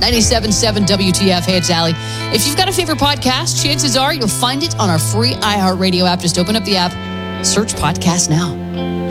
97.7 WTF. Hey, it's Allie. If you've got a favorite podcast, chances are you'll find it on our free iHeartRadio app. Just open up the app, search podcast now.